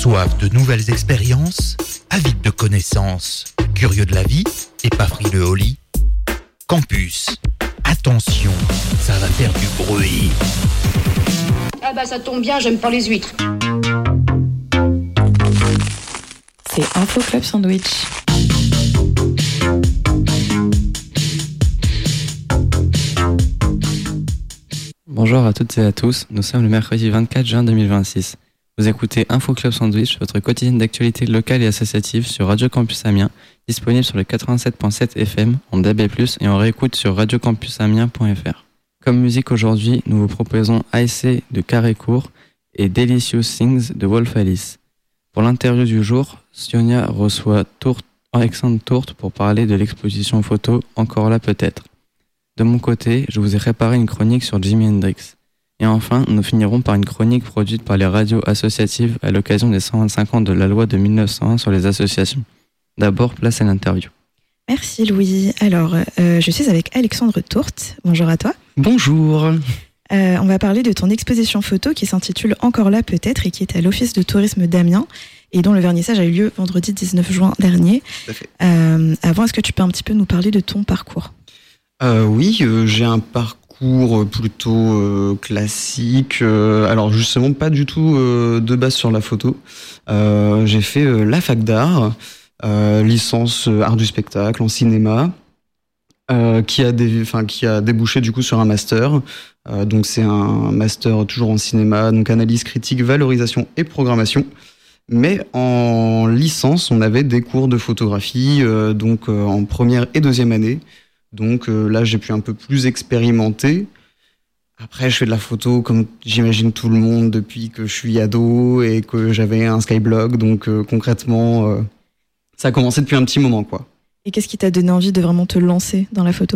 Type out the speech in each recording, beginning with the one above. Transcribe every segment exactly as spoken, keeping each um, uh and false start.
Soif de nouvelles expériences, avide de connaissances, curieux de la vie et pas frileux au lit. Campus, attention, ça va faire du bruit. Ah bah ça tombe bien, j'aime pas les huîtres. C'est Info Club Sandwich. Bonjour à toutes et à tous, nous sommes le mercredi vingt-quatre juin deux mille vingt-six. Vous écoutez Info Club Sandwich, votre quotidienne d'actualité locale et associative sur Radio Campus Amiens, disponible sur le quatre-vingt-sept virgule sept F M en D A B plus, et en réécoute sur radio campus amiens point f r. Comme musique aujourd'hui, nous vous proposons I C de Carré Court et Delicious Things de Wolf Alice. Pour l'interview du jour, Sionia reçoit Tourte, Alexandre Tourte pour parler de l'exposition photo Encore là peut-être. De mon côté, je vous ai préparé une chronique sur Jimi Hendrix. Et enfin, nous finirons par une chronique produite par les radios associatives à l'occasion des cent vingt-cinq ans de la loi de mille neuf cent un sur les associations. D'abord, place à l'interview. Merci Louis. Alors, euh, je suis avec Alexandre Tourte. Bonjour à toi. Bonjour. Euh, on va parler de ton exposition photo qui s'intitule Encore là peut-être et qui est à l'Office de tourisme d'Amiens et dont le vernissage a eu lieu vendredi dix-neuf juin dernier. Tout à fait. Euh, avant, est-ce que tu peux un petit peu nous parler de ton parcours ? Euh, oui, euh, j'ai un parcours plutôt euh, classique. Euh, alors justement, pas du tout euh, de base sur la photo. Euh, j'ai fait euh, la fac d'art, euh, licence euh, art du spectacle en cinéma, euh, qui a des, enfin qui a débouché du coup sur un master. Euh, donc c'est un master toujours en cinéma, donc analyse critique, valorisation et programmation. Mais en licence, on avait des cours de photographie, euh, donc euh, en première et deuxième année. Donc euh, là, j'ai pu un peu plus expérimenter. Après, je fais de la photo comme j'imagine tout le monde depuis que je suis ado et que j'avais un Skyblog. Donc euh, concrètement, euh, ça a commencé depuis un petit moment, quoi. Et qu'est-ce qui t'a donné envie de vraiment te lancer dans la photo ?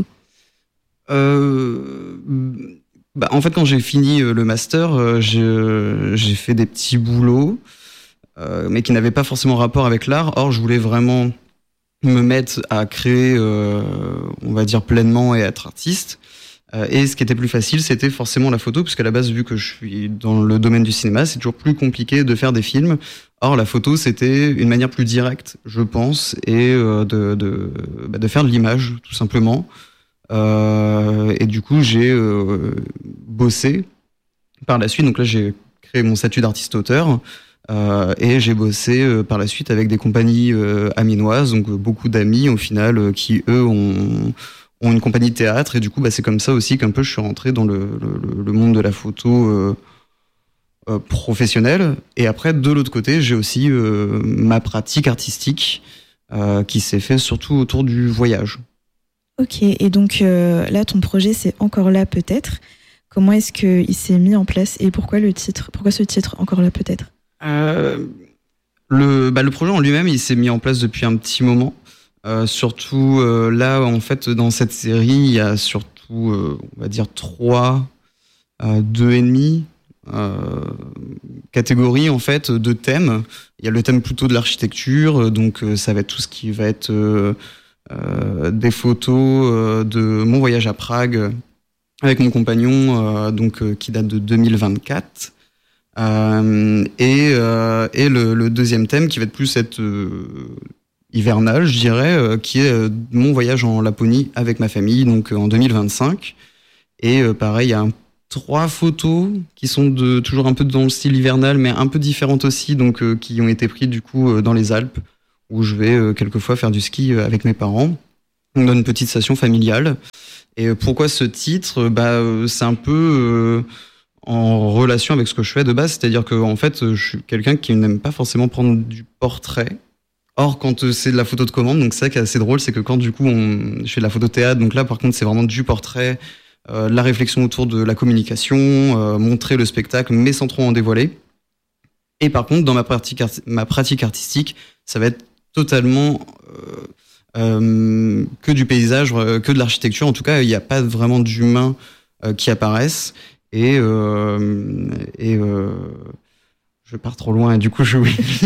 euh, bah, En fait, quand j'ai fini le master, euh, j'ai, j'ai fait des petits boulots, euh, mais qui n'avaient pas forcément rapport avec l'art. Or, je voulais vraiment me mettre à créer, euh, on va dire pleinement et être artiste. Euh, et ce qui était plus facile, c'était forcément la photo, puisqu'à la base, vu que je suis dans le domaine du cinéma, c'est toujours plus compliqué de faire des films. Or, la photo, c'était une manière plus directe, je pense, et euh, de, de, bah, de faire de l'image, tout simplement. Euh, et du coup, j'ai euh, bossé par la suite. Donc là, j'ai créé mon statut d'artiste-auteur. Euh, et j'ai bossé euh, par la suite avec des compagnies euh, amiénoises, donc euh, beaucoup d'amis au final euh, qui eux ont, ont une compagnie de théâtre, et du coup bah, c'est comme ça aussi qu'un peu je suis rentré dans le, le, le monde de la photo euh, euh, professionnelle. Et après de l'autre côté j'ai aussi euh, ma pratique artistique euh, qui s'est fait surtout autour du voyage. Ok, et donc euh, là ton projet c'est Encore là peut-être. Comment est-ce qu'il s'est mis en place et pourquoi le titre ? Pourquoi ce titre Encore là peut-être ? Euh, le, bah, le projet en lui-même, il s'est mis en place depuis un petit moment. Euh, surtout euh, là, en fait, dans cette série, il y a surtout, euh, on va dire, trois, euh, deux et demi euh, catégories en fait de thèmes. Il y a le thème plutôt de l'architecture, donc euh, ça va être tout ce qui va être euh, euh, des photos euh, de mon voyage à Prague avec mon compagnon, euh, donc euh, qui date de deux mille vingt-quatre. Euh, et euh, et le, le deuxième thème qui va être plus cette euh, hivernal, je dirais, euh, qui est euh, mon voyage en Laponie avec ma famille, donc euh, en deux mille vingt-cinq. Et euh, pareil, il y a un, trois photos qui sont de, toujours un peu dans le style hivernal, mais un peu différentes aussi, donc euh, qui ont été prises du coup euh, dans les Alpes, où je vais euh, quelquefois faire du ski euh, avec mes parents, donc dans une petite station familiale. Et euh, pourquoi ce titre ? Bah, euh, c'est un peu euh, en relation avec ce que je fais de base, c'est-à-dire que en fait, je suis quelqu'un qui n'aime pas forcément prendre du portrait. Or, quand c'est de la photo de commande, donc ça qui est assez drôle, c'est que quand du coup on, je fais de la photo théâtre, donc là par contre c'est vraiment du portrait, euh, la réflexion autour de la communication, euh, montrer le spectacle, mais sans trop en dévoiler. Et par contre, dans ma pratique, ma pratique artistique, ça va être totalement euh, euh, que du paysage, euh, que de l'architecture. En tout cas, il n'y a pas vraiment d'humains euh, qui apparaissent. Et, euh, et euh, je pars trop loin et du coup je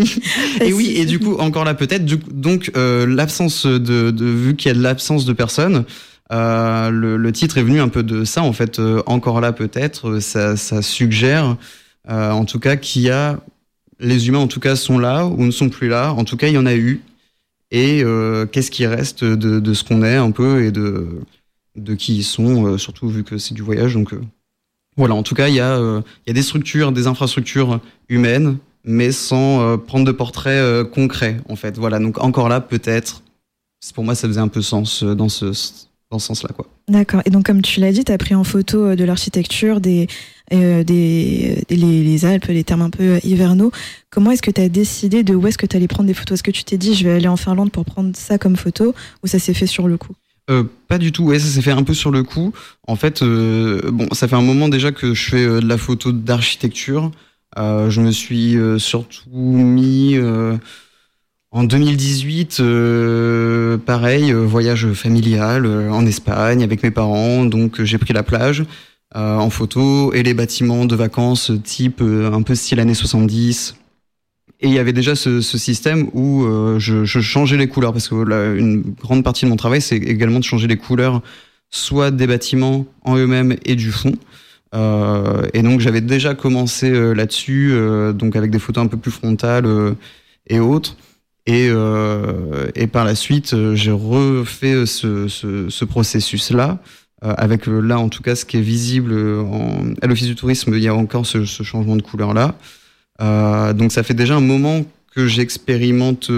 et oui et du coup encore là peut-être du coup, donc euh, l'absence de, de vu qu'il y a de l'absence de personnes, euh, le, le titre est venu un peu de ça en fait. Euh, encore là peut-être ça, ça suggère euh, en tout cas qu'il y a les humains en tout cas sont là ou ne sont plus là. En tout cas, il y en a eu. Et euh, qu'est-ce qui reste de, de ce qu'on est un peu et de, de qui ils sont, euh, surtout vu que c'est du voyage. Donc euh, voilà, en tout cas, il y, euh, y a des structures, des infrastructures humaines, mais sans euh, prendre de portraits euh, concrets, en fait. Voilà, donc encore là, peut-être, pour moi, ça faisait un peu sens euh, dans ce, dans ce sens-là, quoi. D'accord. Et donc, comme tu l'as dit, tu as pris en photo de l'architecture, des, euh, des, des les, les Alpes, les termes un peu hivernaux. Comment est-ce que tu as décidé de où est-ce que tu allais prendre des photos? Est-ce que tu t'es dit, je vais aller en Finlande pour prendre ça comme photo, ou ça s'est fait sur le coup? Euh, pas du tout, ouais, ça s'est fait un peu sur le coup. En fait, euh, bon, ça fait un moment déjà que je fais euh, de la photo d'architecture. Euh, je me suis euh, surtout mis euh, en deux mille dix-huit, euh, pareil, euh, voyage familial euh, en Espagne avec mes parents. Donc euh, j'ai pris la plage euh, en photo et les bâtiments de vacances type euh, un peu style années soixante-dix. Et il y avait déjà ce, ce système où euh, je, je changeais les couleurs, parce que là, une grande partie de mon travail, c'est également de changer les couleurs, soit des bâtiments en eux-mêmes et du fond. Euh, et donc j'avais déjà commencé euh, là-dessus, euh, donc avec des photos un peu plus frontales euh, et autres. Et, euh, et par la suite, euh, j'ai refait ce, ce, ce processus-là, euh, avec euh, là en tout cas ce qui est visible en, à l'Office du tourisme, il y a encore ce, ce changement de couleur-là. Euh, donc ça fait déjà un moment que j'expérimente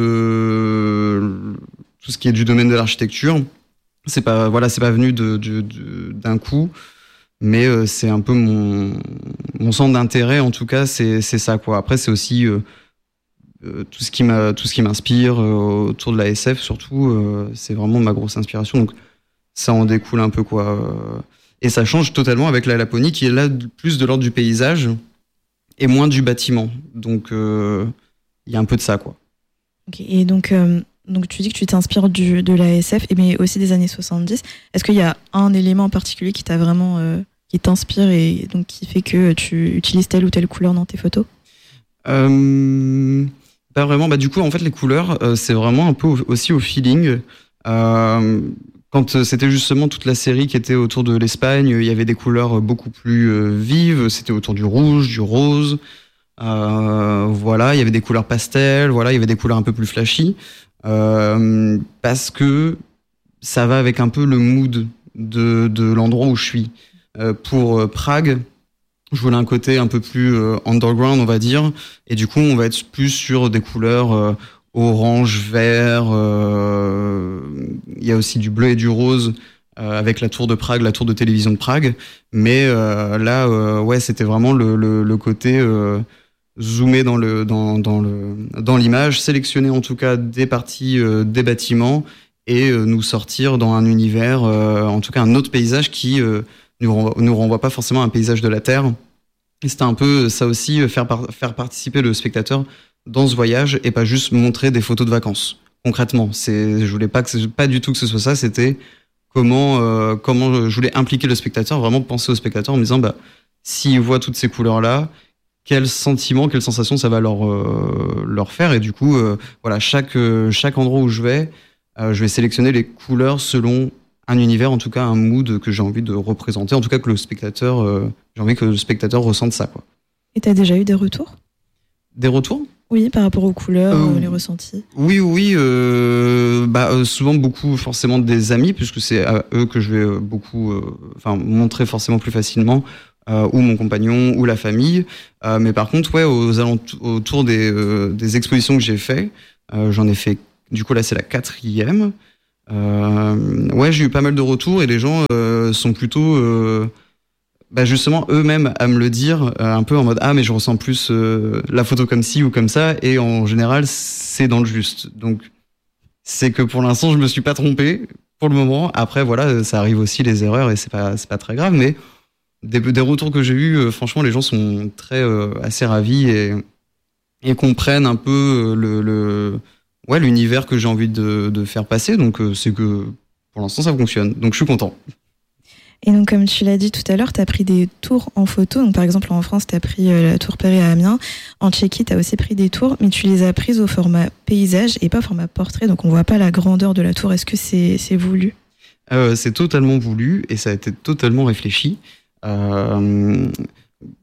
euh, tout ce qui est du domaine de l'architecture. C'est pas voilà, c'est pas venu de, de, de, d'un coup, mais euh, c'est un peu mon mon centre d'intérêt en tout cas. C'est c'est ça quoi. Après c'est aussi euh, euh, tout ce qui m'a tout ce qui m'inspire euh, autour de la S F surtout. Euh, c'est vraiment ma grosse inspiration. Donc ça en découle un peu quoi. Et ça change totalement avec la Laponie qui est là plus de l'ordre du paysage et moins du bâtiment. Donc, il euh, y a un peu de ça, quoi. Okay, et donc, euh, donc, tu dis que tu t'inspires du, de la S F, mais aussi des années soixante-dix. Est-ce qu'il y a un élément en particulier qui t'a vraiment, euh, qui t'inspire et donc qui fait que tu utilises telle ou telle couleur dans tes photos? euh, Pas vraiment. Bah, du coup, en fait, les couleurs, euh, c'est vraiment un peu au, aussi au feeling. Euh, Quand c'était justement toute la série qui était autour de l'Espagne, il y avait des couleurs beaucoup plus vives. C'était autour du rouge, du rose. Euh, voilà, il y avait des couleurs pastel. Voilà, il y avait des couleurs un peu plus flashy. Euh, parce que ça va avec un peu le mood de, de l'endroit où je suis. Euh, pour Prague, je voulais un côté un peu plus euh, underground, on va dire. Et du coup, on va être plus sur des couleurs euh, orange, vert, euh, il y a aussi du bleu et du rose euh, avec la tour de Prague, la tour de télévision de Prague. Mais euh, là, euh, ouais, c'était vraiment le, le, le côté euh, zoomé dans le dans dans le dans l'image, sélectionner en tout cas des parties euh, des bâtiments et euh, nous sortir dans un univers, euh, en tout cas un autre paysage qui euh, nous renvoie, nous renvoie pas forcément à un paysage de la Terre. Et c'était un peu ça aussi, faire par, faire participer le spectateur dans ce voyage et pas juste montrer des photos de vacances. Concrètement, c'est, je voulais pas que ce, pas du tout que ce soit ça. C'était comment, euh, comment je voulais impliquer le spectateur, vraiment penser au spectateur en me disant, bah, s'ils voient toutes ces couleurs-là, quel sentiment, quelle sensation ça va leur, euh, leur faire. Et du coup, euh, voilà, chaque, euh, chaque endroit où je vais, euh, je vais sélectionner les couleurs selon un univers, en tout cas un mood que j'ai envie de représenter. En tout cas que le spectateur, euh, j'ai envie que le spectateur ressente ça, quoi. Et t'as déjà eu des retours? Des retours? Oui, par rapport aux couleurs, euh, les ressentis. Oui, oui, euh, bah euh, souvent beaucoup forcément des amis, puisque c'est à eux que je vais beaucoup, enfin euh, montrer forcément plus facilement, euh, ou mon compagnon, ou la famille. Euh, mais par contre, ouais, aux alentours, autour des, euh, des expositions que j'ai fait, euh, j'en ai fait. Du coup là, c'est la quatrième. Euh, ouais, j'ai eu pas mal de retours et les gens euh, sont plutôt euh, bah justement eux-mêmes à me le dire, euh, un peu en mode ah mais je ressens plus euh, la photo comme ci ou comme ça, et en général c'est dans le juste. Donc c'est que pour l'instant je me suis pas trompé pour le moment. Après voilà, ça arrive aussi les erreurs et c'est pas c'est pas très grave, mais des, des retours que j'ai eu, euh, franchement les gens sont très euh, assez ravis et et comprennent un peu le, le ouais l'univers que j'ai envie de, de faire passer. Donc euh, c'est que pour l'instant ça fonctionne. Donc je suis content. Et donc, comme tu l'as dit tout à l'heure, tu as pris des tours en photo. Donc, par exemple, en France, tu as pris euh, la tour Perret à Amiens. En Tchéquie, tu as aussi pris des tours, mais tu les as prises au format paysage et pas au format portrait. Donc, on voit pas la grandeur de la tour. Est-ce que c'est, c'est voulu? euh, C'est totalement voulu et ça a été totalement réfléchi. Euh,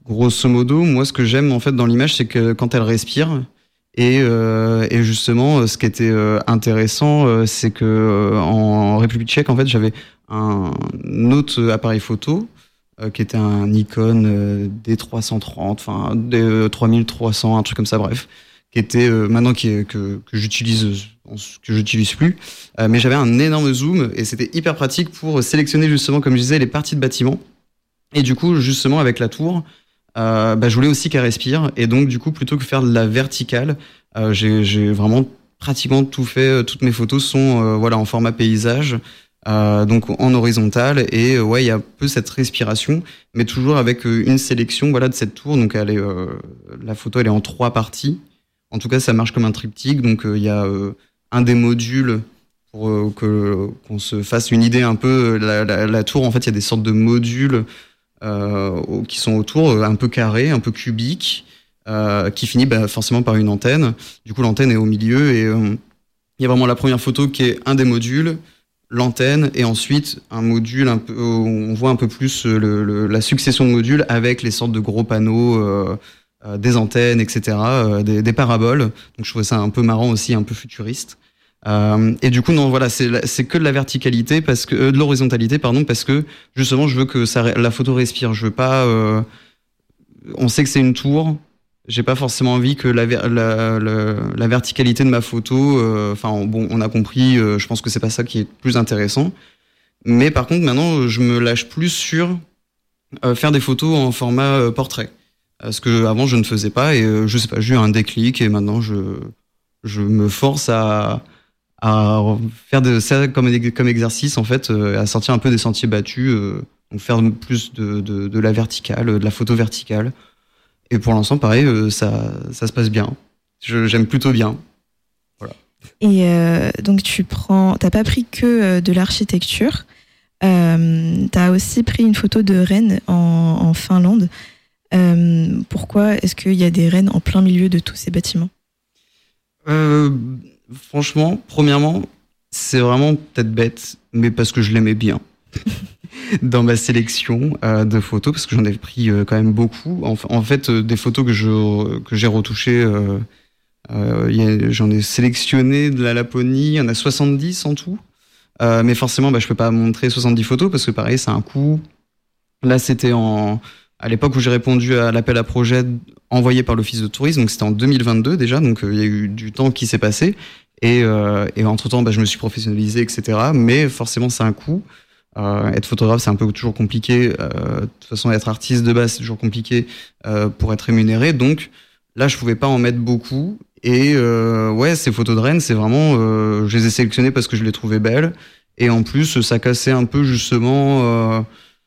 grosso modo, moi, ce que j'aime en fait dans l'image, c'est que quand elle respire. Et, euh, et justement, ce qui était euh, intéressant, euh, c'est que euh, en République tchèque, en fait, j'avais un autre appareil photo euh, qui était un Nikon euh, D trois cent trente, enfin D trois mille trois cents, un truc comme ça, bref, qui était euh, maintenant qui est, que que j'utilise que j'utilise plus, euh, mais j'avais un énorme zoom et c'était hyper pratique pour sélectionner justement, comme je disais, les parties de bâtiment. Et du coup, justement, avec la tour. Euh, bah, je voulais aussi qu'elle respire et donc du coup plutôt que faire de la verticale, euh, j'ai, j'ai vraiment pratiquement tout fait. Toutes mes photos sont euh, voilà en format paysage, euh, donc en horizontal et euh, ouais il y a un peu cette respiration, mais toujours avec euh, une sélection voilà de cette tour. Donc elle est euh, la photo elle est en trois parties. En tout cas ça marche comme un triptyque. Donc il euh, y a euh, un des modules pour euh, que qu'on se fasse une idée un peu. La, la, la tour en fait il y a des sortes de modules. Euh, qui sont autour, un peu carrés, un peu cubiques, euh, qui finit bah, forcément par une antenne. Du coup, l'antenne est au milieu et euh, il y a vraiment la première photo qui est un des modules, l'antenne, et ensuite un module un peu, où on voit un peu plus le, le, la succession de modules avec les sortes de gros panneaux, euh, euh, des antennes, et cetera, euh, des, des paraboles. Donc je trouvais ça un peu marrant aussi, un peu futuriste. Euh, et du coup non voilà c'est c'est que de la verticalité parce que euh, de l'horizontalité pardon parce que justement je veux que ça la photo respire. Je veux pas euh, on sait que c'est une tour, j'ai pas forcément envie que la la la, la verticalité de ma photo enfin euh, bon on a compris, euh, je pense que c'est pas ça qui est plus intéressant, mais par contre maintenant je me lâche plus sur euh, faire des photos en format euh, portrait, parce que avant je ne faisais pas et euh, je sais pas j'ai eu un déclic et maintenant je je me force à à faire de ça comme, comme exercice en fait, euh, à sortir un peu des sentiers battus, euh, donc faire plus de, de, de la verticale, de la photo verticale. Et pour l'instant, pareil, euh, ça, ça se passe bien. Je, j'aime plutôt bien. Voilà. Et euh, donc tu prends, t'as pas pris que euh, de l'architecture, euh, t'as aussi pris une photo de rennes en, en Finlande. Euh, pourquoi est-ce qu'il y a des rennes en plein milieu de tous ces bâtiments ? euh, Franchement, premièrement, c'est vraiment peut-être bête, mais parce que je l'aimais bien dans ma sélection euh, de photos, parce que j'en ai pris euh, quand même beaucoup. En, en fait, euh, des photos que je que j'ai retouchées, euh, euh, y a, j'en ai sélectionné de la Laponie, il y en a soixante-dix en tout. Euh, mais forcément, bah, je peux pas montrer soixante-dix photos parce que pareil, c'est un coût. Là, c'était en à l'époque où j'ai répondu à l'appel à projet envoyé par l'Office de tourisme, donc c'était en deux mille vingt-deux déjà, donc il euh, y a eu du temps qui s'est passé, et, euh, et entre-temps, bah, je me suis professionnalisé, et cetera. Mais forcément, c'est un coût. Euh, être photographe, c'est un peu toujours compliqué. Euh, de toute façon, être artiste de base, c'est toujours compliqué euh, pour être rémunéré. Donc là, je pouvais pas en mettre beaucoup. Et euh, ouais, ces photos de rennes, c'est vraiment, euh, je les ai sélectionnées parce que je les trouvais belles. Et en plus, ça cassait un peu justement euh,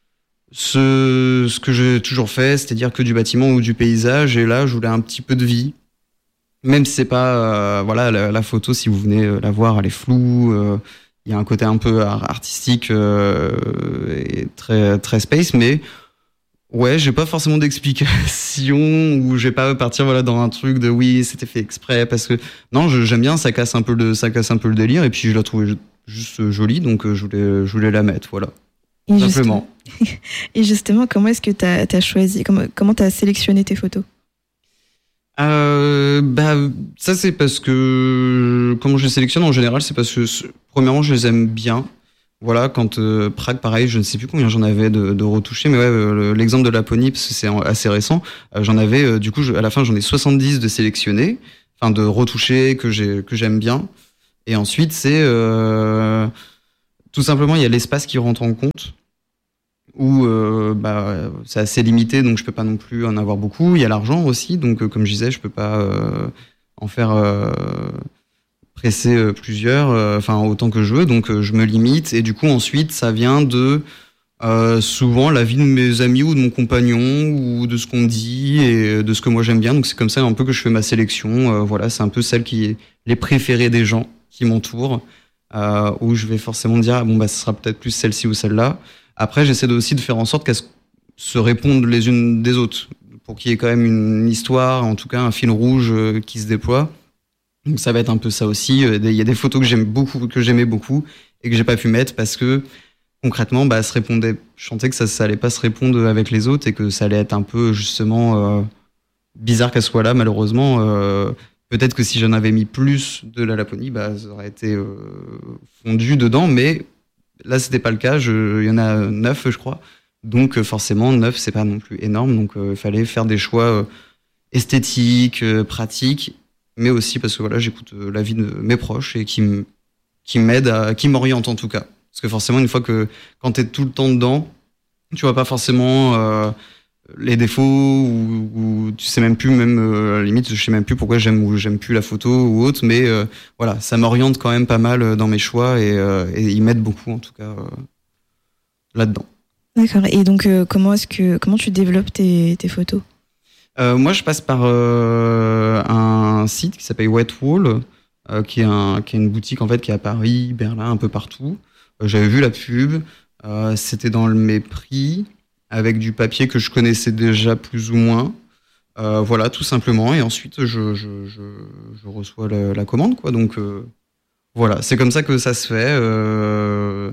ce, ce que j'ai toujours fait, c'est-à-dire que du bâtiment ou du paysage. Et là, je voulais un petit peu de vie. Même si c'est pas, euh, voilà, la, la photo, si vous venez la voir, elle est floue. Euh, il y a un côté un peu artistique euh, et très très space, mais ouais, j'ai pas forcément d'explication ou je vais pas partir voilà dans un truc de oui, c'était fait exprès, parce que non, je, j'aime bien, ça casse un peu le ça casse un peu le délire, et puis je la trouvais juste jolie, donc je voulais je voulais la mettre, voilà. Et simplement. Justement, et justement, comment est-ce que t'as t'as choisi, comment comment t'as sélectionné tes photos? Euh, bah, ça c'est parce que comment je les sélectionne en général, c'est parce que premièrement je les aime bien. Voilà, quand euh, Prague, pareil, je ne sais plus combien j'en avais de, de retouchés, mais ouais, euh, l'exemple de Laponie, parce que c'est assez récent, euh, j'en avais, euh, du coup, je, à la fin, j'en ai soixante-dix de sélectionnés, enfin de retouchés que j'ai que j'aime bien. Et ensuite, c'est euh, tout simplement, il y a l'espace qui rentre en compte, où euh, bah, c'est assez limité, donc je peux pas non plus en avoir beaucoup. Il y a l'argent aussi, donc euh, comme je disais, je peux pas euh, en faire euh, presser euh, plusieurs, enfin euh, autant que je veux, donc euh, je me limite. Et du coup ensuite, ça vient de euh, souvent la vie de mes amis ou de mon compagnon ou de ce qu'on me dit et de ce que moi j'aime bien. Donc c'est comme ça un peu que je fais ma sélection. Euh, voilà, c'est un peu celle qui est les préférées des gens qui m'entourent, euh, où je vais forcément dire ah, bon bah ce sera peut-être plus celle-ci ou celle-là. Après, j'essaie aussi de faire en sorte qu'elles se répondent les unes des autres, pour qu'il y ait quand même une histoire, en tout cas un fil rouge qui se déploie. Donc ça va être un peu ça aussi. Il y a des photos que j'aime beaucoup, que j'aimais beaucoup, et que j'ai pas pu mettre parce que concrètement, bah, se répondait, je sentais que ça, ça allait pas se répondre avec les autres et que ça allait être un peu justement euh, bizarre qu'elle soit là, malheureusement. Euh, peut-être que si j'en avais mis plus de la Laponie, bah, ça aurait été euh, fondu dedans, mais là, c'était pas le cas. Je, il y en a neuf, je crois. Donc, forcément, neuf, c'est pas non plus énorme. Donc, il euh, fallait faire des choix euh, esthétiques, euh, pratiques, mais aussi parce que voilà, j'écoute euh, l'avis de mes proches et qui, m- qui m'aident, à, qui m'orientent en tout cas. Parce que forcément, une fois que quand t'es tout le temps dedans, tu vois pas forcément euh, les défauts ou, ou tu sais même plus, même euh, à la limite, je sais même plus pourquoi j'aime ou j'aime plus la photo ou autre. Mais euh, voilà, ça m'oriente quand même pas mal dans mes choix et, euh, et ils m'aident beaucoup en tout cas euh, là-dedans. D'accord. Et donc, euh, comment est-ce que comment tu développes tes, tes photos? euh, Moi, je passe par euh, un site qui s'appelle Wet Wall, euh, qui est un, qui est une boutique en fait qui est à Paris, Berlin, un peu partout. Euh, j'avais vu la pub, euh, c'était dans le mépris, avec du papier que je connaissais déjà plus ou moins. Euh, voilà, tout simplement. Et ensuite, je, je, je, je reçois la, la commande, quoi. Donc euh, voilà, c'est comme ça que ça se fait. Euh,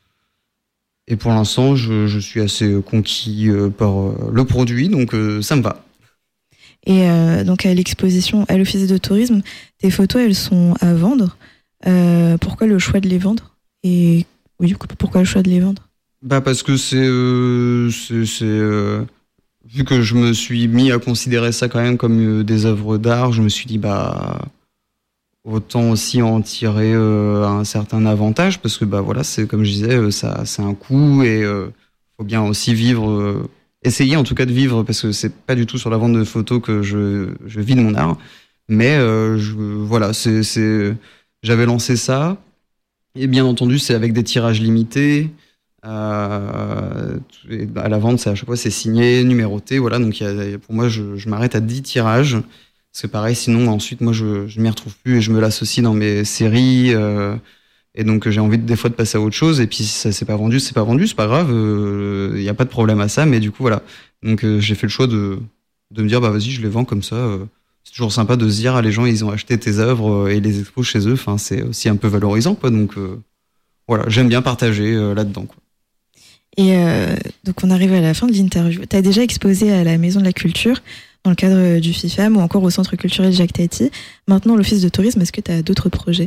Et pour l'instant, je, je suis assez conquis euh, par euh, le produit, donc euh, ça me va. Et euh, donc à l'exposition à l'Office de tourisme, tes photos, elles sont à vendre. Euh, pourquoi le choix de les vendre? Et oui, pourquoi le choix de les vendre? Bah parce que c'est, euh, c'est, c'est euh, vu que je me suis mis à considérer ça quand même comme euh, des œuvres d'art, je me suis dit bah autant aussi en tirer euh, un certain avantage parce que bah voilà, c'est comme je disais, euh, ça c'est un coût et euh, faut bien aussi vivre, euh, essayer en tout cas de vivre parce que c'est pas du tout sur la vente de photos que je je vis de mon art, mais euh, je, voilà, c'est c'est j'avais lancé ça et bien entendu c'est avec des tirages limités. Euh, à la vente, c'est à chaque fois c'est signé, numéroté, voilà. Donc y a, pour moi, je, je m'arrête à dix tirages. Parce que pareil, sinon ensuite moi je je m'y retrouve plus et je me l'associe dans mes séries euh, et donc j'ai envie de, des fois de passer à autre chose et puis si ça s'est pas vendu, c'est pas vendu, c'est pas grave, il euh, y a pas de problème à ça, mais du coup voilà. Donc euh, j'ai fait le choix de de me dire bah vas-y, je les vends comme ça. Euh, c'est toujours sympa de se dire ah les gens ils ont acheté tes œuvres euh, et les exposent chez eux. Enfin c'est aussi un peu valorisant quoi. Donc euh, voilà, j'aime bien partager euh, là-dedans quoi. Et euh, donc on arrive à la fin de l'interview. Tu as déjà exposé à la Maison de la Culture dans le cadre du FIFAM ou encore au Centre culturel Jacques Tati. Maintenant, l'Office de tourisme, est-ce que tu as d'autres projets?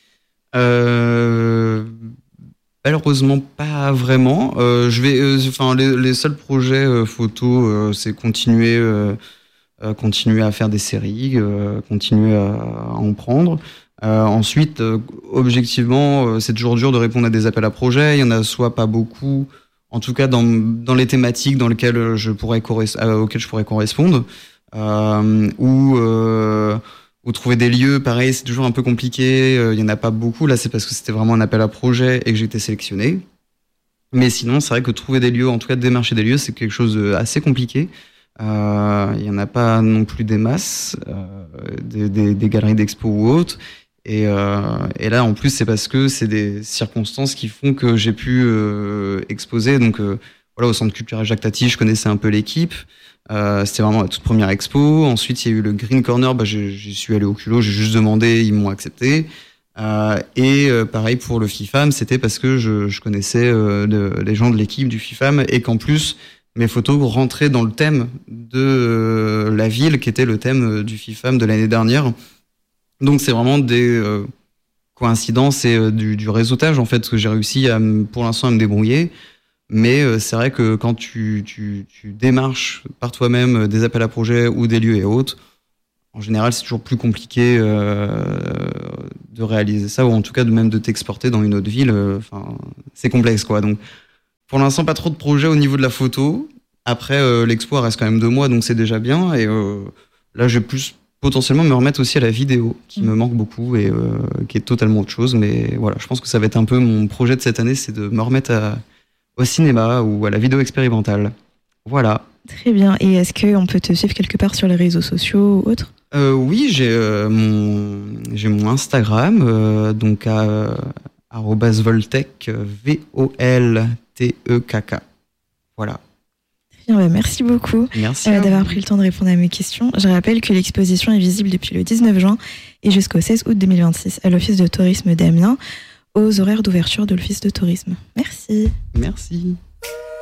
euh, Malheureusement, pas vraiment. Euh, je vais, enfin, euh, les, les seuls projets euh, photos, euh, c'est continuer, euh, euh, continuer à faire des séries, euh, continuer à, à en prendre. Euh, ensuite, euh, objectivement, euh, c'est toujours dur de répondre à des appels à projets. Il y en a soit pas beaucoup. En tout cas, dans, dans les thématiques dans lesquelles je pourrais corres- euh, auxquelles je pourrais correspondre, euh, ou, euh, ou trouver des lieux, pareil, c'est toujours un peu compliqué. Il euh, y en a pas beaucoup. Là, c'est parce que c'était vraiment un appel à projet et que j'ai été sélectionné. Mais sinon, c'est vrai que trouver des lieux, en tout cas démarcher des lieux, c'est quelque chose d'assez compliqué. Il euh, y en a pas non plus des masses, euh, des, des, des galeries d'expo ou autres. Et, euh, et là, en plus, c'est parce que c'est des circonstances qui font que j'ai pu euh, exposer. Donc, euh, voilà, au Centre culturel Jacques Tati, je connaissais un peu l'équipe. Euh, c'était vraiment la toute première expo. Ensuite, il y a eu le Green Corner. Bah, j'y suis allé au culot, j'ai juste demandé, ils m'ont accepté. Euh, et euh, pareil pour le FIFAM, c'était parce que je, je connaissais euh, de, les gens de l'équipe du FIFAM et qu'en plus, mes photos rentraient dans le thème de euh, la ville, qui était le thème du FIFAM de l'année dernière. Donc c'est vraiment des euh, coïncidences et euh, du, du réseautage en fait que j'ai réussi à pour l'instant à me débrouiller. Mais euh, c'est vrai que quand tu, tu, tu démarches par toi-même des appels à projets ou des lieux et autres, en général c'est toujours plus compliqué euh, de réaliser ça ou en tout cas de même de t'exporter dans une autre ville. Enfin euh, c'est complexe quoi. Donc pour l'instant pas trop de projets au niveau de la photo. Après euh, l'expo reste quand même deux mois donc c'est déjà bien et euh, là j'ai plus potentiellement me remettre aussi à la vidéo, qui mmh. me manque beaucoup et euh, qui est totalement autre chose. Mais voilà, je pense que ça va être un peu mon projet de cette année, c'est de me remettre à, au cinéma ou à la vidéo expérimentale. Voilà. Très bien. Et est-ce qu'on peut te suivre quelque part sur les réseaux sociaux ou autres? euh, Oui, j'ai, euh, mon, j'ai mon Instagram, euh, donc à euh, arobase voltec, V O L T E K K. Voilà. Merci beaucoup Merci euh, d'avoir pris le temps de répondre à mes questions. Je rappelle que l'exposition est visible depuis le dix-neuf juin et jusqu'au seize août deux mille vingt-six à l'Office de tourisme d'Amiens. aux horaires d'ouverture de l'office de tourisme. Merci. Merci.